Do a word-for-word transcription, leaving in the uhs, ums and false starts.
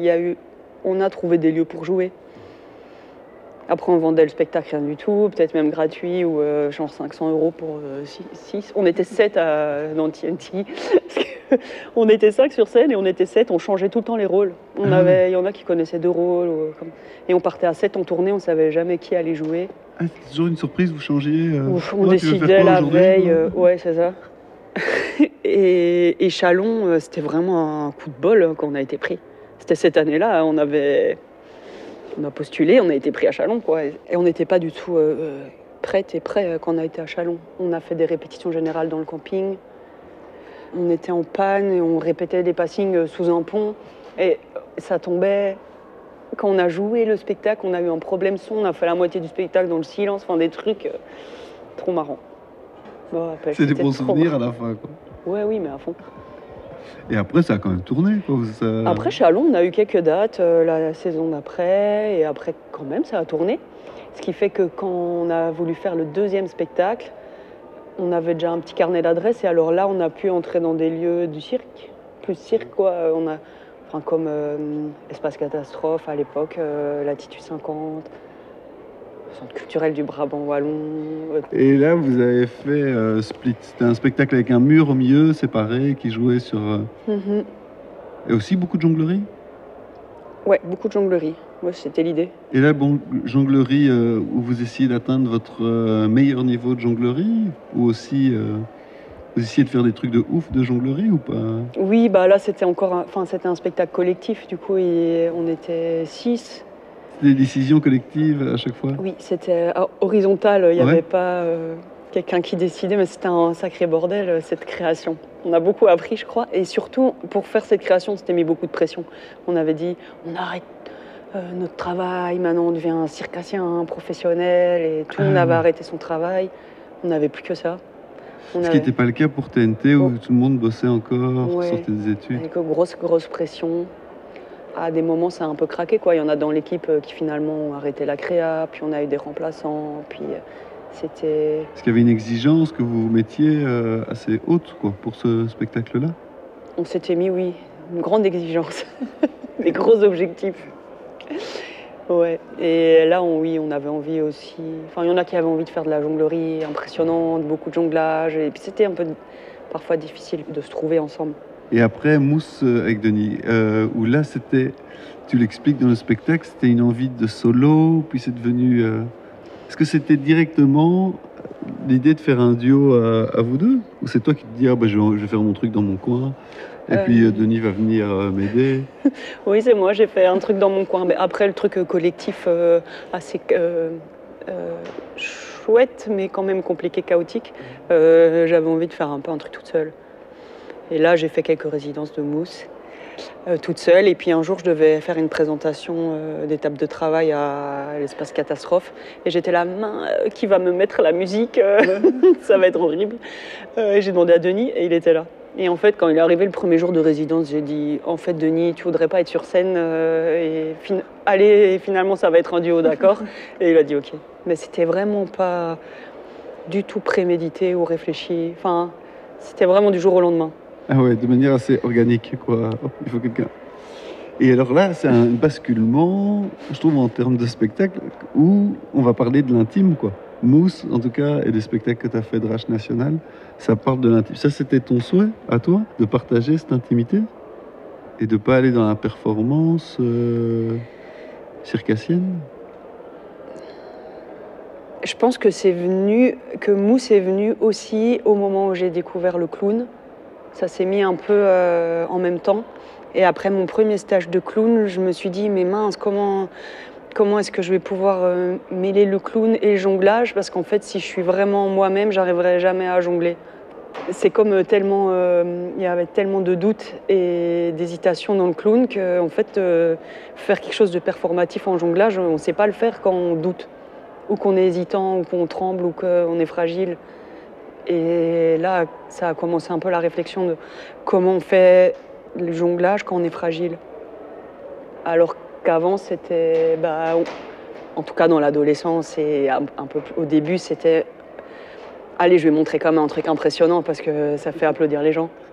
y a eu, on a trouvé des lieux pour jouer. Après, on vendait le spectacle rien du tout, peut-être même gratuit, ou euh, genre cinq cents euros pour euh, six. On était sept à, dans T N T. On était cinq sur scène et on était sept, on changeait tout le temps les rôles. Il Ah. avait, y en a qui connaissaient deux rôles. Ou, comme... Et on partait à sept en tournée, on savait jamais qui allait jouer. Ah, c'était toujours une surprise, vous changiez euh, Ouf, on toi, tu veux faire décidait quoi la aujourd'hui, veille, toi euh, ouais, c'est ça. et, et Chalon, euh, c'était vraiment un coup de bol euh, quand on a été pris. C'était cette année-là, on avait... On a postulé, on a été pris à Chalon, quoi. Et on n'était pas du tout euh, prêtes et prêts quand on a été à Chalon. On a fait des répétitions générales dans le camping. On était en panne et on répétait des passings sous un pont. Et ça tombait. Quand on a joué le spectacle, on a eu un problème son. On a fait la moitié du spectacle dans le silence. Enfin, des trucs euh, trop marrants. Bon, c'est des bons souvenirs marrant. à la fin, quoi. Ouais, oui, mais à fond. Et après, ça a quand même tourné, quoi. Ça... Après, Chalon, on a eu quelques dates euh, la saison d'après. Et après, quand même, ça a tourné. Ce qui fait que quand on a voulu faire le deuxième spectacle, on avait déjà un petit carnet d'adresses. Et alors là, on a pu entrer dans des lieux du cirque. Plus cirque, quoi. On a, enfin, comme euh, Espace Catastrophe à l'époque, euh, Latitude cinquante, Centre culturel du Brabant Wallon. Et là, vous avez fait euh, Split. C'était un spectacle avec un mur au milieu, séparé, qui jouait sur... Euh... Mm-hmm. Et aussi beaucoup de jonglerie. Ouais, beaucoup de jonglerie. Ouais, c'était l'idée. Et là, bon, jonglerie euh, où vous essayez d'atteindre votre euh, meilleur niveau de jonglerie, ou aussi euh, vous essayez de faire des trucs de ouf de jonglerie ou pas? Oui, bah là c'était encore, enfin un, c'était un spectacle collectif. Du coup, et on était six. Des décisions collectives à chaque fois? Oui, c'était horizontal. Il n'y avait ouais. pas euh, quelqu'un qui décidait, mais c'était un sacré bordel cette création. On a beaucoup appris, je crois, et surtout pour faire cette création, c'était mis beaucoup de pression. On avait dit, on arrête. Euh, notre travail, maintenant on devient un circassien professionnel et tout le monde avait arrêté son travail. On n'avait plus que ça. On Ce avait... qui n'était pas le cas pour T N T où oh. tout le monde bossait encore, ouais, sortait des études. Avec grosse, grosse pression. À des moments, ça a un peu craqué, quoi. Il y en a dans l'équipe qui finalement ont arrêté la créa, puis on a eu des remplaçants, puis c'était... Est-ce qu'il y avait une exigence que vous mettiez euh, assez haute, quoi, pour ce spectacle-là? On s'était mis, oui, une grande exigence. Des gros objectifs. Ouais, et là, on, oui, on avait envie aussi... Enfin, il y en a qui avaient envie de faire de la jonglerie impressionnante, beaucoup de jonglage, et puis c'était un peu parfois difficile de se trouver ensemble. Et après, Mousse avec Denis, euh, où là, c'était... Tu l'expliques dans le spectacle, c'était une envie de solo, puis c'est devenu... Euh... Est-ce que c'était directement l'idée de faire un duo à, à vous deux? Ou c'est toi qui te dis, ah, bah, je, vais, je vais faire mon truc dans mon coin et euh... puis euh, Denis va venir euh, m'aider? Oui, c'est moi, j'ai fait un truc dans mon coin. Mais après, le truc collectif euh, assez euh, euh, chouette, mais quand même compliqué, chaotique, euh, j'avais envie de faire un peu un truc toute seule. Et là, j'ai fait quelques résidences de Mousse, euh, toute seule. Et puis un jour, je devais faire une présentation euh, d'étape de travail à l'espace Catastrophe. Et j'étais là, main, euh, qui va me mettre la musique euh, ça va être horrible. Euh, et j'ai demandé à Denis, et il était là. Et en fait, quand il est arrivé le premier jour de résidence, j'ai dit, en fait, Denis, tu voudrais pas être sur scène euh, et fin... allez, et finalement, ça va être un duo, d'accord? Et il a dit, ok. Mais c'était vraiment pas du tout prémédité ou réfléchi. Enfin, c'était vraiment du jour au lendemain. Ah ouais, de manière assez organique, quoi. Oh, il faut quelqu'un. Et alors là, c'est un basculement, je trouve, en termes de spectacle, où on va parler de l'intime, quoi. Mousse, en tout cas, et des spectacles que tu as fait de Rage National, ça parle de l'intime. Ça, c'était ton souhait, à toi, de partager cette intimité et de ne pas aller dans la performance euh, circassienne? Je pense que c'est venu, que Mousse est venu aussi au moment où j'ai découvert le clown. Ça s'est mis un peu euh, en même temps. Et après mon premier stage de clown, je me suis dit, mais mince, comment... Comment est-ce que je vais pouvoir euh, mêler le clown et le jonglage? Parce qu'en fait, si je suis vraiment moi-même, j'arriverai jamais à jongler. C'est comme euh, tellement, euh, il y avait tellement de doutes et d'hésitations dans le clown qu'en fait, euh, faire quelque chose de performatif en jonglage, on ne sait pas le faire quand on doute, ou qu'on est hésitant, ou qu'on tremble, ou qu'on est fragile. Et là, ça a commencé un peu la réflexion de comment on fait le jonglage quand on est fragile. Alors qu'avant, c'était, bah, en tout cas dans l'adolescence et un, un peu au début, c'était allez, je vais montrer quand même un truc impressionnant parce que ça fait applaudir les gens.